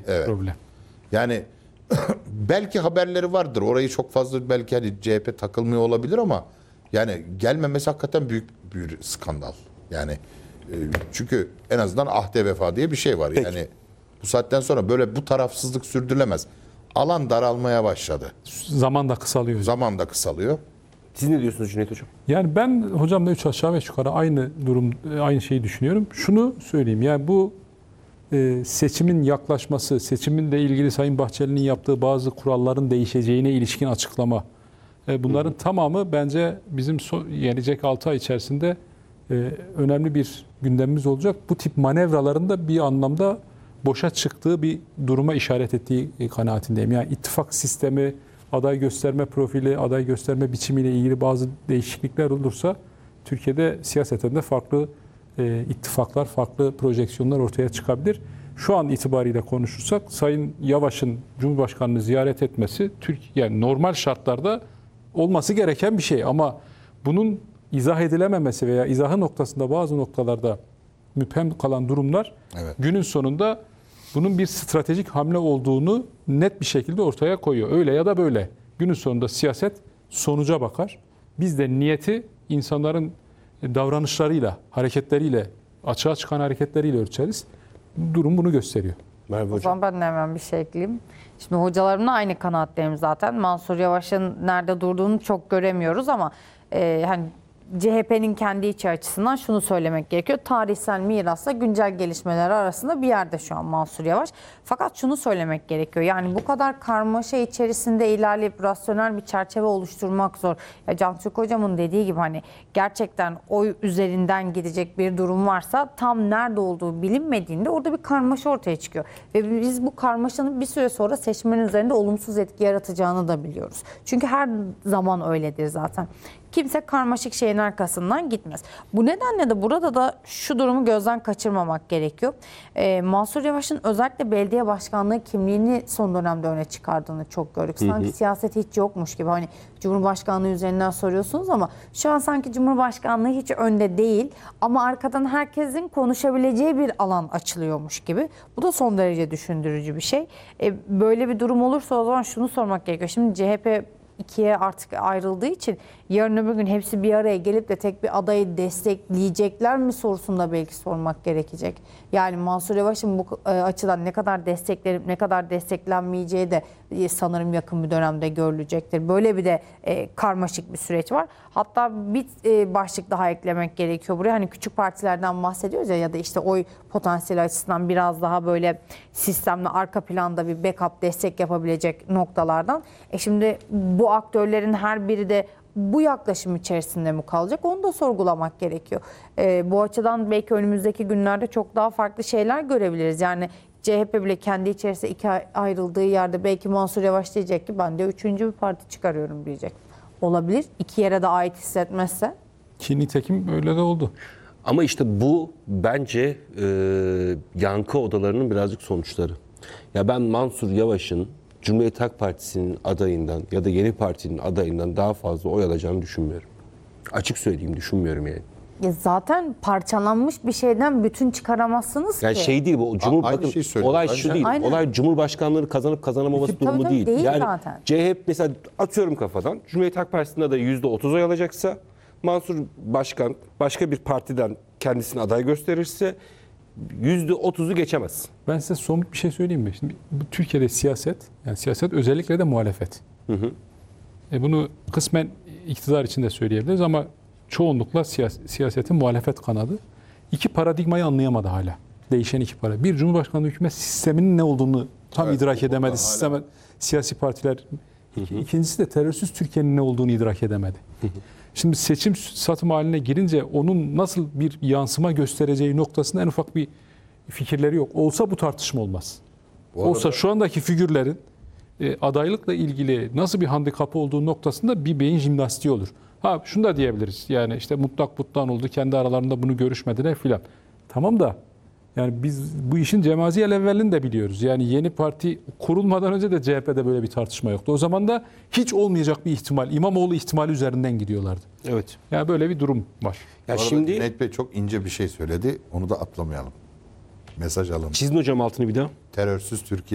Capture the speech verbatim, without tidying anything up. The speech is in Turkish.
evet. problem. Yani belki haberleri vardır. Orayı çok fazla belki hani C H P takılmıyor olabilir ama yani gelmemesi hakikaten büyük bir skandal. Yani e, çünkü en azından ahde vefa diye bir şey var. Peki. Yani bu saatten sonra böyle bu tarafsızlık sürdürülemez. Alan daralmaya başladı. Zaman da kısalıyor. Zaman da kısalıyor. Siz ne diyorsunuz Cüneyt Hocam? Yani ben hocamla üç aşağı beş yukarı aynı durum, aynı şeyi düşünüyorum. Şunu söyleyeyim, yani bu e, seçimin yaklaşması, seçiminle ilgili Sayın Bahçeli'nin yaptığı bazı kuralların değişeceğine ilişkin açıklama, e, bunların hı. tamamı bence bizim so gelecek altı ay içerisinde e, önemli bir gündemimiz olacak. Bu tip manevraların da bir anlamda boşa çıktığı bir duruma işaret ettiği kanaatindeyim. Yani ittifak sistemi, aday gösterme profili, aday gösterme biçimiyle ilgili bazı değişiklikler olursa Türkiye'de siyaseten de farklı e, ittifaklar, farklı projeksiyonlar ortaya çıkabilir. Şu an itibariyle konuşursak Sayın Yavaş'ın Cumhurbaşkanı'nı ziyaret etmesi Türkiye, yani normal şartlarda olması gereken bir şey ama bunun izah edilememesi veya izahı noktasında bazı noktalarda müphem kalan durumlar evet. günün sonunda bunun bir stratejik hamle olduğunu net bir şekilde ortaya koyuyor. Öyle ya da böyle. Günün sonunda siyaset sonuca bakar. Biz de niyeti insanların davranışlarıyla, hareketleriyle, açığa çıkan hareketleriyle ölçeriz. Durum bunu gösteriyor. Merhaba O hocam. zaman ben de hemen bir şey ekleyeyim. Şimdi hocalarımla aynı kanaatteyim zaten. Mansur Yavaş'ın nerede durduğunu çok göremiyoruz ama e, hani C H P'nin kendi içi açısından şunu söylemek gerekiyor. Tarihsel mirasla güncel gelişmeler arasında bir yerde şu an Mansur Yavaş. Fakat şunu söylemek gerekiyor. Yani bu kadar karmaşa içerisinde ilerleyip rasyonel bir çerçeve oluşturmak zor. Ya Cantık Hocam'ın dediği gibi hani gerçekten oy üzerinden gidecek bir durum varsa tam nerede olduğu bilinmediğinde orada bir karmaşa ortaya çıkıyor. Ve biz bu karmaşanın bir süre sonra seçmenin üzerinde olumsuz etki yaratacağını da biliyoruz. Çünkü her zaman öyledir zaten. Kimse karmaşık şeyin arkasından gitmez. Bu nedenle de burada da şu durumu gözden kaçırmamak gerekiyor. Ee, Mansur Yavaş'ın özellikle belediye başkanlığı kimliğini son dönemde öne çıkardığını çok gördük. Sanki hı hı. siyaset hiç yokmuş gibi. Hani Cumhurbaşkanlığı üzerinden soruyorsunuz ama şu an sanki Cumhurbaşkanlığı hiç önde değil. Ama arkadan herkesin konuşabileceği bir alan açılıyormuş gibi. Bu da son derece düşündürücü bir şey. Ee, böyle bir durum olursa o zaman şunu sormak gerekiyor. Şimdi C H P ikiye artık ayrıldığı için yarın öbür gün hepsi bir araya gelip de tek bir adayı destekleyecekler mi sorusunda belki sormak gerekecek. Yani Mansur Yavaş'ın bu açıdan ne kadar desteklenip ne kadar desteklenmeyeceği de sanırım yakın bir dönemde görülecektir. Böyle bir de e, karmaşık bir süreç var. Hatta bir e, başlık daha eklemek gerekiyor buraya. Hani küçük partilerden bahsediyoruz ya ya da işte oy potansiyeli açısından biraz daha böyle sistemle arka planda bir backup destek yapabilecek noktalardan. E şimdi bu aktörlerin her biri de bu yaklaşım içerisinde mi kalacak? Onu da sorgulamak gerekiyor. E, bu açıdan belki önümüzdeki günlerde çok daha farklı şeyler görebiliriz. Yani C H P bile kendi içerisinde ikiye ayrıldığı yerde belki Mansur Yavaş diyecek ki ben de üçüncü bir parti çıkarıyorum diyecek. Olabilir. İki yere de ait hissetmezse. Ki nitekim öyle de oldu. Ama işte bu bence e, yankı odalarının birazcık sonuçları. Ya ben Mansur Yavaş'ın Cumhuriyet Halk Partisi'nin adayından ya da Yeni Parti'nin adayından daha fazla oy alacağını düşünmüyorum. Açık söyleyeyim, düşünmüyorum yani. Ya zaten parçalanmış bir şeyden bütün çıkaramazsınız yani ki. şey değil bu. Cumhur, Aynı bakın, şey olay bence. şu değil. Aynen. Olay Cumhurbaşkanlığını kazanıp kazanamaması Tabii durumu tabii değil. değil yani zaten. C H P mesela atıyorum kafadan Cumhuriyet Halk Partisi'nin adayı yüzde otuz oy alacaksa Mansur Başkan başka bir partiden kendisini aday gösterirse yüzde otuzu geçemez. Ben size somut bir şey söyleyeyim mi? Şimdi bu Türkiye'de siyaset, yani siyaset özellikle de muhalefet. Hı hı. E bunu kısmen iktidar için de söyleyebiliriz ama çoğunlukla siyas siyasetin muhalefet kanadı. İki paradigmayı anlayamadı hala. Değişen iki para. Bir, Cumhurbaşkanlığı hükümet sisteminin ne olduğunu tam evet, idrak edemedi. Sistem, siyasi partiler. Hı hı. İkincisi de terörsüz Türkiye'nin ne olduğunu idrak edemedi. Hı hı. Şimdi seçim satım haline girince onun nasıl bir yansıma göstereceği noktasında en ufak bir fikirleri yok. Olsa bu tartışma olmaz. Bu arada... Olsa şu andaki figürlerin e, adaylıkla ilgili nasıl bir handikapı olduğu noktasında bir beyin jimnastiği olur. Ha şunu da diyebiliriz. Yani işte mutlak butlan oldu. Kendi aralarında bunu görüşmediler filan. Tamam da yani biz bu işin cemaziyel evvelini de biliyoruz. Yani yeni parti kurulmadan önce de C H P'de böyle bir tartışma yoktu. O zaman da hiç olmayacak bir ihtimal, İmamoğlu ihtimali üzerinden gidiyorlardı. Evet. Yani böyle bir durum var. Ya şimdi Cüneyt Bey çok ince bir şey söyledi. Onu da atlamayalım. Mesaj alın. Çizin hocam altını bir daha. Terörsüz Türkiye